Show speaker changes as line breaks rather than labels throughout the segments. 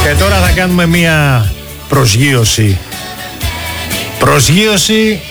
Και τώρα θα κάνουμε μία προσγείωση. Προσγείωση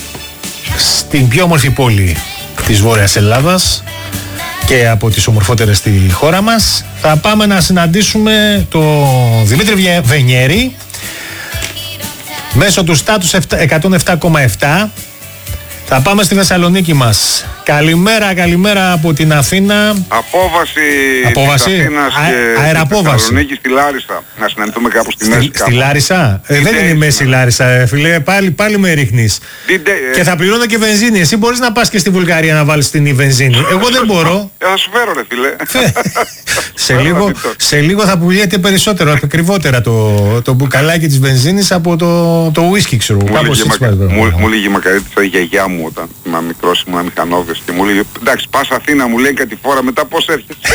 στην πιο όμορφη πόλη της Βόρειας Ελλάδας και από τις ομορφότερες στη χώρα μας. Θα πάμε να συναντήσουμε τον Δημήτρη Βενιέρη μέσω του στάτους 107,7. Θα πάμε στη Θεσσαλονίκη μας. Καλημέρα από την Αθήνα.
Απόβαση της Αθήνας και Θεσσαλονίκη στη Λάρισα. Να συναντηθούμε κάπου στη μέση.
Στη Λάρισα. Δεν είναι η μέση Λάρισα, φίλε. Πάλι με ρίχνεις. Και θα πληρώνω και βενζίνη. Εσύ μπορείς να πας και στη Βουλγαρία να βάλεις την βενζίνη. Εγώ δεν μπορώ.
Θα σου φέρω ρε φίλε.
Σε λίγο θα πουλιέται περισσότερο, ακριβότερα το μπουκαλάκι της βενζίνης από το ουίσκι, ξέρω.
Μου λέγει η μακαρίτησα η γιαγιά μου όταν ήμουν μικρός, ήμουν μηχανόδης και μου λέει εντάξει πας Αθήνα, μου λέει κάτι φορά, μετά πώς έρχεσαι.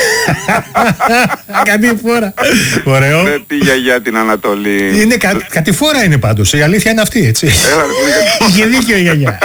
Κάτι φορά. Ωραίο.
Τι γιαγιά την Ανατολή.
Είναι κάτι φορά είναι πάντως, η αλήθεια είναι αυτή, έτσι. Είχε δίκιο η γιαγιά.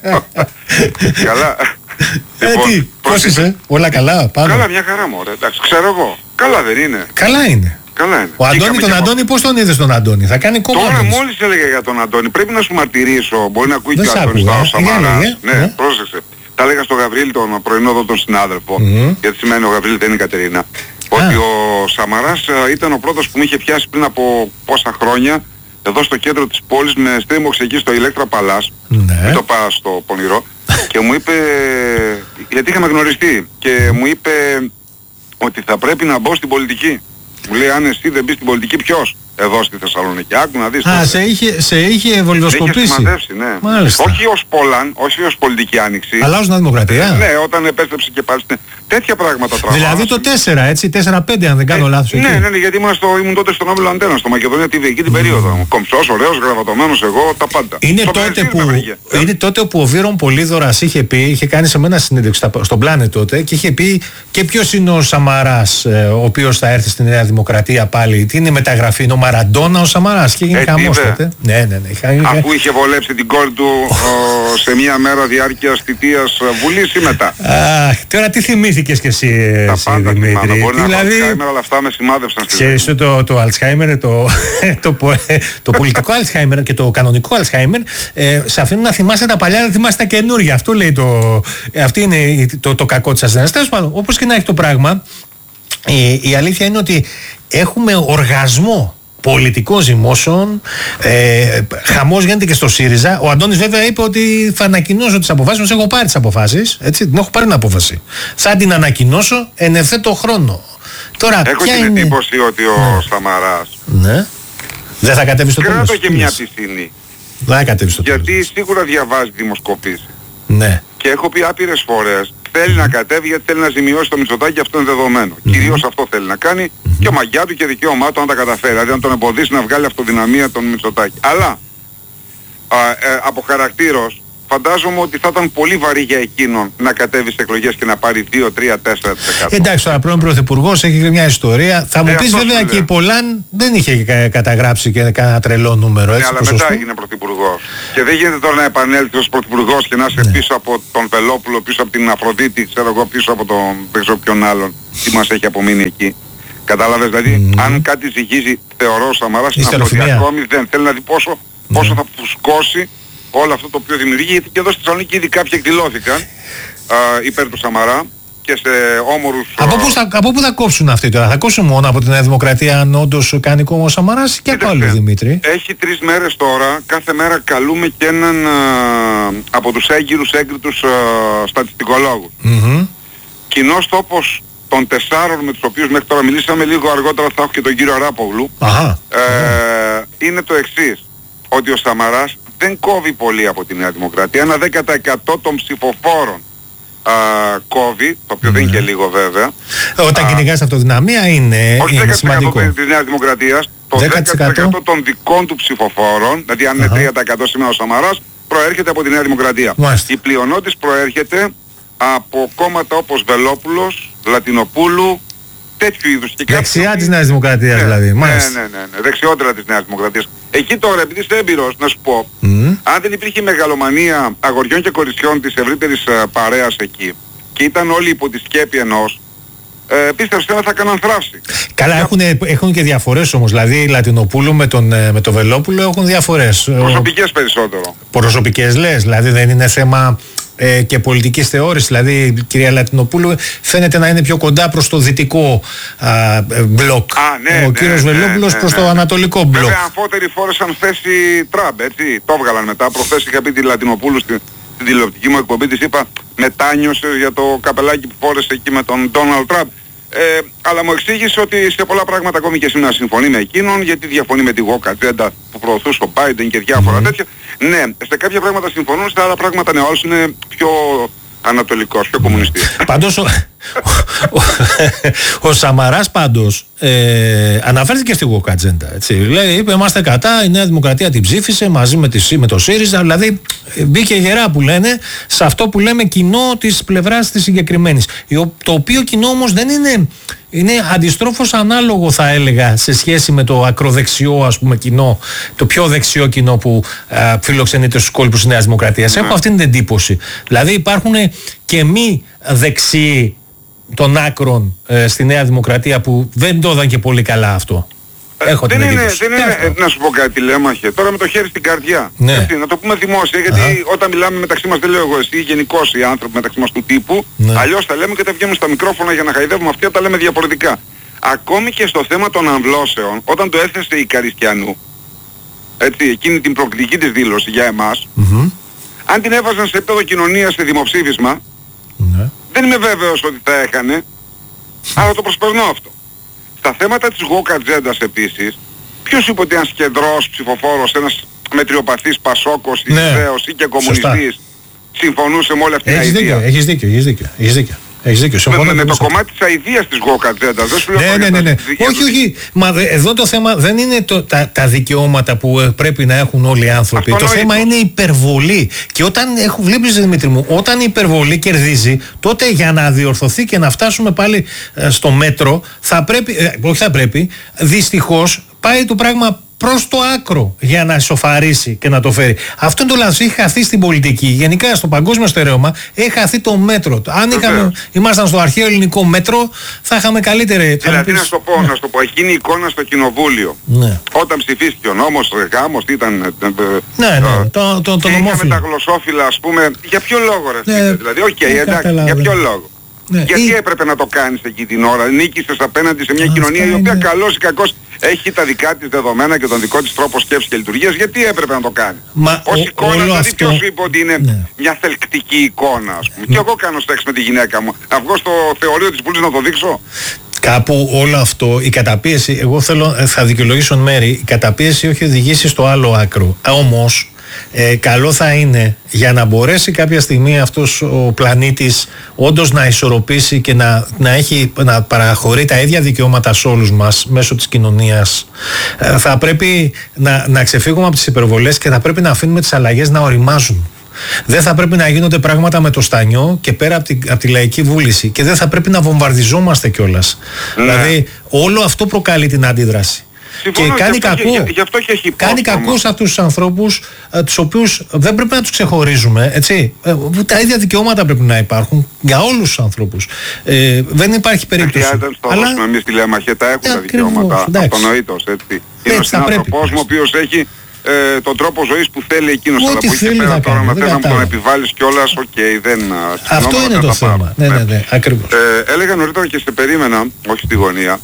Καλά.
Τι, πώς είσαι, όλα καλά πάνω?
Καλά, μια χαρά μου, εντάξει, ξέρω εγώ. Καλά δεν είναι?
Καλά είναι. Ο Αντώνη, τον Αντώνη, πώς τον είδες τον Αντώνη? Θα κάνει κόμμα.
Τώρα μόλις έλεγα για τον Αντώνη, πρέπει να σου μαρτυρήσω, μπορεί να ακούει και ο Αντώνης στα Σαμαρά. Ναι, πρόσεξε. Τα έλεγα στον Γαβρίλη τον πρωινό εδώ τον συνάδελφο, γιατί σημαίνει ο Γαβρίλη δεν είναι η Κατερίνα, ότι ο Σαμαράς ήταν ο πρώτος που με είχε πιάσει πριν από πόσα χρόνια εδώ στο κέντρο της πόλης με στρίμωξε εκεί στο Ηλέκτρα Παλάς, μην το πάω στο πονηρό, και μου είπε, γιατί είχαμε γνωριστεί, και μου είπε ότι θα πρέπει να μπω στην πολιτική. Μου λέει αν εσύ δεν μπεις στην πολιτική, ποιος? Εδώ στη Θεσσαλονίκη. Άκου να δεις.
Σε είχε βολιδοσκοπήσει.
Είχε σημαδεύσει, ναι.
Μάλιστα.
Όχι ως Πολάν, όχι ως πολιτική άνοιξη.
Αλλά ως Νέα Δημοκρατία.
Ναι, όταν επέστρεψε και πάλι τέτοια πράγματα τραβά.
Δηλαδή το 4, έτσι, 4-5 αν δεν κάνω λάθος.
Ναι, γιατί ήμουν τότε στον Όμιλο Αντένα, στο Μακεδονία TV, εκεί την περίοδο. Κομψός, ωραίος, γραβατωμένος εγώ, τα πάντα.
Είναι τότε που ο Βίρον Πολύδωρας είχε κάνει σε μένα συνέντευξη στον Planet τότε και είχε πει και ποιος είναι ο Σαμαράς ο οποίος θα έρθει στη Νέα Δημοκρατία πάλι. Τι είναι η μεταγραφή, είναι ο Μαραντόνα ο Σαμαράς και έγινε χαμός τότε. Ναι.
Αφού είχε βολέψει την κόρη του σε μία μέρα διάρκειας θητείας Βουλής ή μετά.
Τώρα τι θυμήθηκες κι εσύ, Δημήτρη?
Μπορεί να Αλτσχάιμερ, αλλά αυτά με σημάδευσαν.
Ξέρεις το Αλτσχάιμερ, το πολιτικό Αλτσχάιμερ και το κανονικό Αλτσχάιμερ σε αφήνουν να θυμάσαι τα παλιά, να θυμάσαι τα καινούργια. Αυτό λέει αυτό είναι το κακό της ασθένειας. Τέλος πάντων, όπως και να έχει το πράγμα, η αλήθεια είναι ότι έχουμε οργασμό πολιτικών ζυμώσεων, χαμός γίνεται και στο ΣΥΡΙΖΑ. Ο Αντώνης βέβαια είπε ότι θα ανακοινώσω τις αποφάσεις, έχω πάρει τις αποφάσεις, έτσι, την έχω πάρει την απόφαση. Θα την ανακοινώσω εν ευθέτω χρόνο. Τώρα,
έχω την εντύπωση ότι ο Σαμαράς
δεν θα κατέβει στο τέλος.
Κράτω και μια πισινή.
Δεν θα κατέβει στο τέλος.
Γιατί σίγουρα διαβάζει δημοσκοπήσεις.
Ναι.
Και έχω πει άπειρες φορές, θέλει να κατέβει γιατί θέλει να ζημιώσει το Μητσοτάκη, αυτό είναι δεδομένο. Κυρίως αυτό θέλει να κάνει και ο μαγιά του και δικαίωμά του αν τα καταφέρει. Δηλαδή να τον εμποδίσει να βγάλει αυτοδυναμία τον Μητσοτάκη. Αλλά από χαρακτήρος φαντάζομαι ότι θα ήταν πολύ βαρύ για εκείνον να κατέβει σε εκλογές και να πάρει 2, 3, 4%.
Εντάξει, τώρα πρώην πρωθυπουργός έχει μια ιστορία. Θα μου πεις βέβαια και η Πολάν δεν είχε καταγράψει και κανένα τρελό νούμερο. Έτσι,
αλλά μετά έγινε πρωθυπουργός. Και δεν γίνεται τώρα να επανέλθει ως πρωθυπουργός και να είσαι πίσω από τον Βελόπουλο, πίσω από την Αφροδίτη, ξέρω εγώ, πίσω από τον δεν ξέρω ποιον άλλον. Τι μας έχει απομείνει εκεί. Κατάλαβες, δηλαδή αν κάτι ζυγίζει, θεωρώ ο Σαμαράς είναι αυτό ότι ακόμη δεν θέλει να δει πόσο θα φουσκώσει όλο αυτό το οποίο δημιουργεί, γιατί και εδώ στη Θεσσαλονίκη ήδη κάποιοι εκδηλώθηκαν υπέρ του Σαμαρά και σε όμορους...
Από πού θα κόψουν αυτοί τώρα? Θα κόψουν μόνο από την Νέα Δημοκρατία αν όντως κάνει κόμμα ο Σαμαράς και από άλλο, Δημήτρη?
Έχει 3 μέρες τώρα, κάθε μέρα καλούμε και έναν από τους έγκυρους έγκριτους στατιστικολόγους. Κοινός τόπος των 4 με τους οποίους μέχρι τώρα μιλήσαμε, λίγο αργότερα θα έχω και τον κύριο Αράπογλου, είναι το εξής, ότι ο Σαμαράς δεν κόβει πολύ από τη Νέα Δημοκρατία, ένα 10% των ψηφοφόρων κόβει, το οποίο δεν είναι και λίγο βέβαια.
Όταν κυνηγάς αυτοδυναμία είναι σημαντικό.
Όχι 10% της Νέας Δημοκρατίας, το 10% των δικών του ψηφοφόρων, δηλαδή αν είναι 3% σήμερα ο Σαμαράς, προέρχεται από τη Νέα Δημοκρατία. Η πλειονότης προέρχεται από κόμματα όπως Βελόπουλος, Λατινοπούλου, τέτοιου είδους.
Δεξιά της Νέας Δημοκρατίας δηλαδή.
Ναι, δεξιότερα της Νέας Δημοκρατίας. Εκεί τώρα, επειδή είσαι έμπειρος, να σου πω, αν δεν υπήρχε μεγαλομανία αγοριών και κοριτσιών της ευρύτερης παρέας εκεί και ήταν όλοι υπό τη σκέπη ενός, πίστεψε θα έκαναν θράψη.
Καλά, έχουν και διαφορές όμως. Δηλαδή η Λατινοπούλου με τον Βελόπουλο έχουν διαφορές.
Προσωπικές περισσότερο.
Προσωπικές λες, δηλαδή δεν είναι θέμα και πολιτικής θεώρησης. Δηλαδή η κυρία Λατινοπούλου φαίνεται να είναι πιο κοντά προς το δυτικό μπλοκ. Ο κύριος Βελόπουλος προς το ανατολικό μπλοκ.
Βέβαια αμφότεροι φόρεσαν θέση Τραμπ, έτσι. Το έβγαλαν μετά. Προχθές είχα πει τη Λατινοπούλου στην τηλεοπτική μου εκπομπή, της είπα μετάνιωσε για το καπελάκι που φόρεσε εκεί με τον Ντόναλντ Τραμπ. Αλλά μου εξήγησε ότι σε πολλά πράγματα ακόμη και σήμερα συμφωνεί με εκείνον, γιατί διαφωνεί με τη woke agenda που προωθούσε ο Biden και διάφορα τέτοια. Ναι, σε κάποια πράγματα συμφωνούν, σε άλλα πράγματα ναι, όλος είναι πιο ανατολικός, πιο κομμουνιστής.
Πάντως ο Σαμαράς πάντως αναφέρθηκε στη woke agenda, έτσι. Λέει, είπε είμαστε κατά, η Νέα Δημοκρατία την ψήφισε μαζί με το ΣΥΡΙΖΑ, δηλαδή μπήκε γερά που λένε σε αυτό που λέμε κοινό της πλευράς της συγκεκριμένης, το οποίο κοινό όμως δεν είναι αντιστρόφως ανάλογο θα έλεγα σε σχέση με το ακροδεξιό ας πούμε κοινό, το πιο δεξιό κοινό που φιλοξενείται στους κόλπους της Νέας Δημοκρατίας. Έχω αυτή την εντύπωση. Δηλαδή υπάρχουν και μη δεξιοί των άκρων στη Νέα Δημοκρατία που δεν το είδαν και πολύ καλά αυτό. Έχω
δεν είναι, να σου πω κάτι Λέμαχε, τώρα με το χέρι στην καρδιά.
Ναι.
Έτσι, να το πούμε δημόσια, γιατί όταν μιλάμε μεταξύ μας, δεν λέω εγώ εσύ, γενικώς οι άνθρωποι μεταξύ μας του τύπου, αλλιώς τα λέμε και τα βγαίνουμε στα μικρόφωνα για να χαϊδεύουμε αυτοί, τα λέμε διαφορετικά. Ακόμη και στο θέμα των αμβλώσεων, όταν το έθεσε η Καριστιανού, έτσι, εκείνη την προκλητική της δήλωση για εμάς, αν την έβαζαν σε επίπεδο κοινωνίας σε δημοψήφισμα, δεν είμαι βέβαιος ότι θα έκανε, αλλά το προσπερνώ αυτό. Στα θέματα της woke agendas επίσης, ποιος είπε ότι ένας κεντρός ψηφοφόρος, ένας μετριοπαθής Πασόκος, Ισραέος ή και κομμουνιστής συμφωνούσε με όλη αυτή την ιδέα.
Έχεις δίκιο.
Με το κομμάτι της αηδίας της woke agenda. Δεν σου λέω
ναι. Όχι. Μα εδώ το θέμα δεν είναι τα δικαιώματα που πρέπει να έχουν όλοι οι άνθρωποι. Το θέμα είναι η υπερβολή. Και όταν βλέπεις Δημήτρη μου, όταν η υπερβολή κερδίζει, τότε για να διορθωθεί και να φτάσουμε πάλι στο μέτρο, δυστυχώς πάει το πράγμα προς το άκρο για να ισοφαρίσει και να το φέρει. Αυτό είναι το λάθος. Έχει χαθεί στην πολιτική. Γενικά στο παγκόσμιο στερέωμα έχει χαθεί το μέτρο. Αν ήμασταν στο αρχαίο ελληνικό μέτρο, θα είχαμε καλύτερη.
Δηλαδή να σου πω, εκείνη η εικόνα στο κοινοβούλιο.
Ναι.
Όταν ψηφίστηκε ο νόμος, γάμος, ήταν.
Το
είχαμε τα γλωσσόφυλλα, ας πούμε. Για ποιο λόγο ρε? Δηλαδή, εντάξει, για ποιο λόγο? Γιατί έπρεπε να το κάνεις εκεί την ώρα? Νίκησες απέναντι σε μια κοινωνία η οποία καλώς ή κακώς έχει τα δικά της δεδομένα και τον δικό της τρόπο σκέψης και λειτουργίας. Γιατί έπρεπε να το κάνει? Ως εικόνα, δηλαδή ποιος σου είπε ότι είναι μια θελκτική εικόνα, ας πούμε? Και εγώ κάνω σεξ με τη γυναίκα μου. Να βγω στο θεωρείο της Βουλής να το δείξω?
Κάπου όλο αυτό, η καταπίεση, εγώ θα δικαιολογήσω εν μέρη, η καταπίεση έχει οδηγήσει στο άλλο άκρο. Όμως, καλό θα είναι για να μπορέσει κάποια στιγμή αυτός ο πλανήτης όντως να ισορροπήσει και να παραχωρεί τα ίδια δικαιώματα σε όλους μας μέσω της κοινωνίας, θα πρέπει να ξεφύγουμε από τις υπερβολές και θα πρέπει να αφήνουμε τις αλλαγές να οριμάζουν. Δεν θα πρέπει να γίνονται πράγματα με το στανιό και πέρα από τη λαϊκή βούληση, και δεν θα πρέπει να βομβαρδιζόμαστε κιόλας. Δηλαδή όλο αυτό προκαλεί την αντίδραση.
Συμφωνώ,
και κάνει
κάνει
κακό σε αυτούς τους ανθρώπους, τους οποίους δεν πρέπει να τους ξεχωρίζουμε, έτσι. Τα ίδια δικαιώματα πρέπει να υπάρχουν για όλους τους ανθρώπους. Δεν υπάρχει περίπτωση.
Αλλά εμείς τη λέμε, τα έχουν τα δικαιώματα, αυτονοήτως, έτσι. Είναι ο συνάνθρωπός μου ο οποίος έχει τον τρόπο ζωής που θέλει εκείνος, αλλά που είχε πέρα τώρα να θέλει να μου τον επιβάλλεις κιόλας, δεν...
Αυτό είναι το θέμα. Ναι, ακριβώς.
Έλεγα νωρίτερα και σε περίμενα, όχι στη γωνία,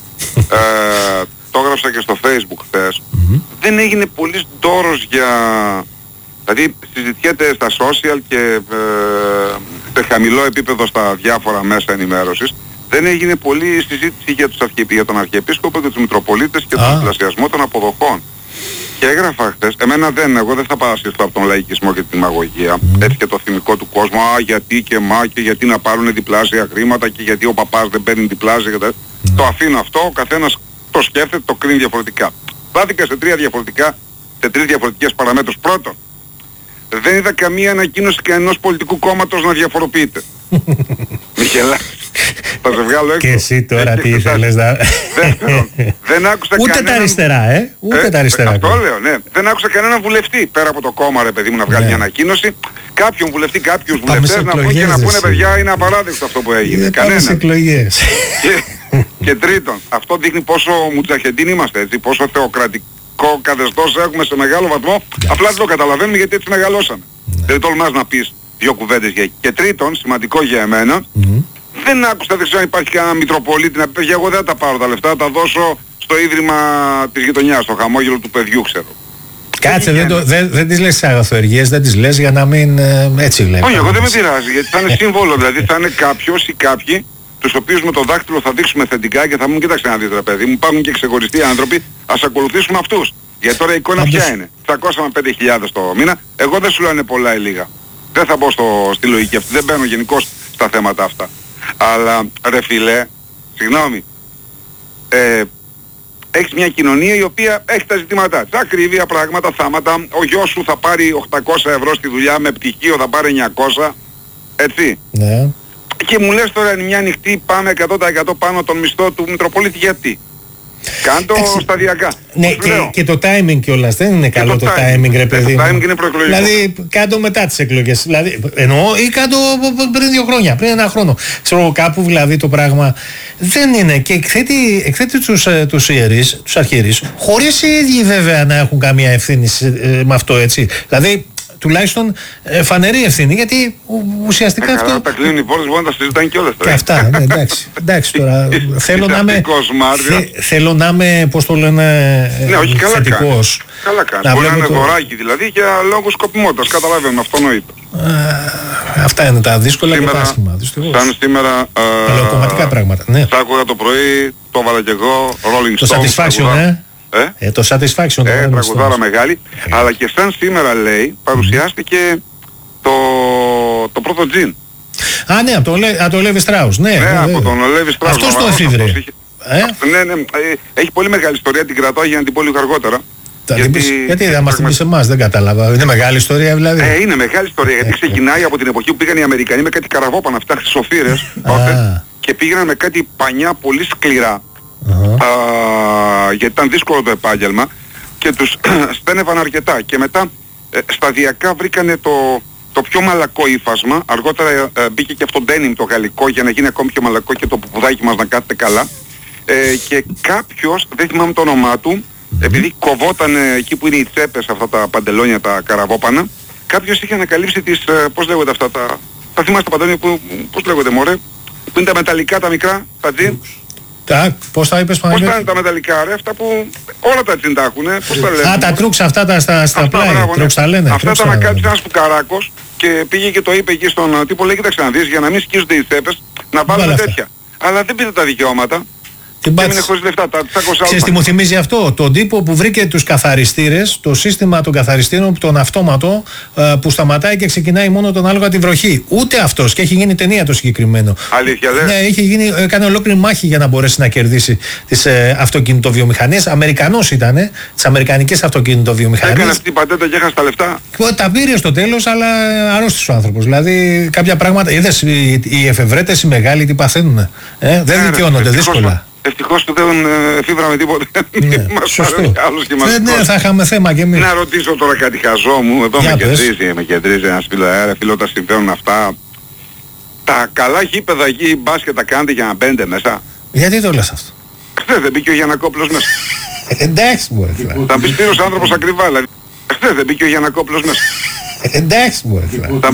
το έγραψα και στο Facebook χθες, δεν έγινε πολύς ντόρος για... Δηλαδή συζητιέται στα social και σε χαμηλό επίπεδο στα διάφορα μέσα ενημέρωσης, δεν έγινε πολλή συζήτηση για τον Αρχιεπίσκοπο και τους Μητροπολίτες και τον διπλασιασμό των αποδοχών. Και έγραφα χθες, εγώ δεν θα παρασυρθώ από τον λαϊκισμό και την δημαγωγία, έτσι και το θυμικό του κόσμου, γιατί και και γιατί να πάρουν διπλάσια χρήματα και γιατί ο παπάς δεν παίρνει διπλάσια και το αφήνω αυτό, ο καθένας το σκέφτεται, το κρίνει διαφορετικά. Βάθηκα σε τρεις διαφορετικές παραμέτρους. Πρώτον, δεν είδα καμία ανακοίνωση κανενός πολιτικού κόμματος να διαφοροποιείται. Μη γελάς. Θα σε βγάλω έξω.
Και εσύ τώρα τι ήθελες να...
Δεύτερον, δεν άκουσα
ούτε τα αριστερά, ούτε τα αριστερά.
Αυτό λέω, ναι. Δεν άκουσα κανέναν βουλευτή, πέρα από το κόμμα, ρε παιδί μου, να βγάλει μια ανακοίνωση. Κάποιον βουλευτή, κάποιους βουλευτές να πούνε παιδιά, είναι απαράδεκτο αυτό που έγινε.
Κανένας. Εκλογές.
Και τρίτον, αυτό δείχνει πόσο μουτζαχεντίνοι είμαστε, έτσι, πόσο θεοκρατικό καθεστώς έχουμε σε μεγάλο βαθμό. Απλά δεν το καταλαβαίνουμε γιατί έτσι μεγαλώσαμε. Δεν τολμάς να πεις δύο κουβέντες για εκεί. Και τρίτον, σημαντικό για εμένα, δεν άκουσα, δεν ξέρω αν υπάρχει κανένα Μητροπολίτη να πει, εγώ δεν θα τα πάρω τα λεφτά, θα τα δώσω στο ίδρυμα της γειτονιάς, στο χαμόγελο του παιδιού, ξέρω.
Κάτσε, δεν τις λες αγαθοεργίες, δεν τις λες για να μην έτσι λέει.
Όχι, εγώ δεν με πειράζει, γιατί θα είναι σύμβολο, δηλαδή θα είναι κάποιος ή κάποιοι τους οποίους με το δάχτυλο θα δείξουμε θετικά και θα μου κοίταξε να δείτε ρε παιδί μου, υπάρχουν και ξεχωριστοί άνθρωποι, ας ακολουθήσουμε αυτούς. Γιατί τώρα η εικόνα ποια είναι, 300 με 5.000 το μήνα, εγώ δεν σου λέω είναι πολλά ή λίγα. Δεν θα μπω στη λογική αυτή, δεν μπαίνω γενικώς στα θέματα αυτά. Αλλά ρε φίλε, συγγνώμη, έχεις μια κοινωνία η οποία έχει τα ζητήματά της. Ακρίβεια, πράγματα, θάματα. Ο γιος σου θα πάρει 800 ευρώ στη δουλειά, με πτυχίο θα πάρει 900. Έτσι.
Ναι.
Και μου λες τώρα μια νυχτή πάμε 100% πάνω τον μισθό του Μητροπολίτη. Γιατί? Κάντο σταδιακά.
Ναι, και το timing κιόλας δεν είναι καλό το timing, ρε παιδί μου.
Το timing είναι προεκλογικό.
Δηλαδή κάντο μετά τις εκλογές. Δηλαδή, εννοώ ή κάντο πριν 2 χρόνια, πριν 1 χρόνο. Ξέρω κάπου δηλαδή το πράγμα δεν είναι. Και εκθέτει τους ιερείς, τους αρχιερείς, χωρίς οι ίδιοι βέβαια να έχουν καμία ευθύνη με αυτό, έτσι. Δηλαδή τουλάχιστον φανερή ευθύνη, γιατί ουσιαστικά αυτό...
Καλά, τα κλείνουν οι πόλεις, μπορεί να τα συζητάνε κιόλας.
Και αυτά, ναι, εντάξει τώρα, θέλω να είμαι, πώς το λένε,
ναι, όχι,
θετικός.
Καλά κάνεις, μπορεί να είναι δωράκι δηλαδή για λόγους σκοπιμότητας, καταλαβαίνω, αυτονόητο.
Αυτά είναι τα δύσκολα και τα άσχημα, δυστυχώς.
Σαν σήμερα...
Παλαιοκομματικά πράγματα, ναι.
Σ' άκουγα το πρωί, το έβαλα κι εγώ, Rolling Stones.
Το Satisfaction, το Satisfaction.
Τραγουδάρα μεγάλη. Αλλά και σαν σήμερα λέει παρουσιάστηκε το πρώτο τζιν.
Α, ναι, από το Levi Strauss. Ναι,
από τον Levi Strauss.
Αυτός το εφήβρε.
Ναι, έχει πολύ μεγάλη ιστορία, την κρατάω για να την πω λίγο αργότερα.
Γιατί δεν μας θυμίσει εμάς, δεν κατάλαβα. Είναι μεγάλη ιστορία δηλαδή.
Είναι μεγάλη ιστορία, γιατί ξεκινάει από την εποχή που πήγαν οι Αμερικανοί με κάτι καραβόπανα, αυτά χρυσοφύρες και πήγαιναν με κάτι πανιά πολύ σκληρά. Γιατί ήταν δύσκολο το επάγγελμα και τους στένευαν αρκετά και μετά σταδιακά βρήκανε το πιο μαλακό ύφασμα. Αργότερα μπήκε και αυτό denim το γαλλικό για να γίνει ακόμη πιο μαλακό και το πουπουδάκι μας να κάθεται καλά, και κάποιος, δεν θυμάμαι το όνομά του, επειδή κοβόταν εκεί που είναι οι τσέπες αυτά τα παντελόνια τα καραβόπανα, κάποιος είχε ανακαλύψει τις, πώς λέγονται αυτά θα θυμάσαι τα παντελόνια που, πώς λέγονται μωρέ, που είναι τα μεταλλικά τα μικρά, τα τζιν.
Πώς τα είπες Παναγιώτη?
Πώς τα είναι τα μεταλλικά ρε, αυτά που όλα τα τζιν τα έχουνε, πώς τα λένε?
Τα τρούξ αυτά στα πλάι, τρούξ τα λένε.
Αυτά τα ανακάλυψε ένας φουκαράκος και πήγε και το είπε εκεί στον τύπο, λέει κοίταξε να δεις, για να μην σκίζονται οι τσέπες, να βάλουμε τέτοια. Αλλά δεν πήρε τα δικαιώματα. Και έμεινε χωρίς λεφτά, τα τσάκωσα.
Ξέρεις τι μου θυμίζει αυτό? Τον τύπο που βρήκε τους καθαριστήρες, το σύστημα των καθαριστήρων, τον αυτόματο, που σταματάει και ξεκινάει μόνο τον άλογο τη βροχή. Ούτε αυτός, και έχει γίνει ταινία το συγκεκριμένο.
Αλήθεια λες?
Ναι, έκανε ολόκληρη μάχη για να μπορέσει να κερδίσει τις αυτοκινητοβιομηχανίες. Αμερικανός ήτανε, τις αμερικανικές αυτοκινητοβιομηχανίες.
Έκανε αυτή την πατέτα και έχασε τα λεφτά.
Τα πήρε στο τέλος, αλλά αρρώστησε ο άνθρωπος. Δηλαδή κάποια πράγματα, είδες οι εφευρέτες οι μεγάλοι τι παθαίνουν. Δεν δικαιώνονται δύσκολα.
Ευτυχώς που δεν εφήβραμε τίποτε.
Σωστό. Ναι, θα είχαμε θέμα και εμείς.
Να ρωτήσω τώρα κάτι χαζό μου. Εδώ με κεντρίζει ένας φίλο, τα συμβαίνουν αυτά. Τα καλά γήπεδα εκεί μπάσκετ τα κάνετε για να μπαίνετε μέσα?
Γιατί το λες αυτό?
Χθες δεν μπήκε ο Γιαννακόπουλος μέσα?
Εντάξει μπορεί.
Θα πεις πήρος άνθρωπος ακριβά δηλαδή. Χθες δεν μπήκε ο Γιαννακόπουλος μέσα?
Εντάξει μπορεί.
Θα